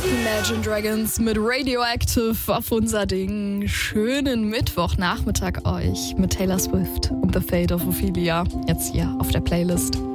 Imagine Dragons mit Radioactive auf unser Ding. Schönen Mittwochnachmittag euch mit Taylor Swift und The Fate of Ophelia. Jetzt hier auf der Playlist.